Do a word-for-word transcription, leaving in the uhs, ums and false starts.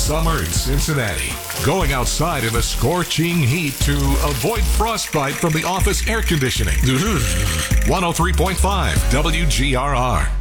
summer in Cincinnati. Going outside in the scorching heat to avoid frostbite from the office air conditioning. one oh three point five W G R R.